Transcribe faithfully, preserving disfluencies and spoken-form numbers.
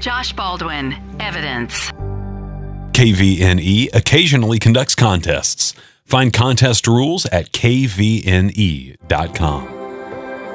Josh Baldwin, Evidence. K V N E occasionally conducts contests. Find contest rules at K V N E dot com.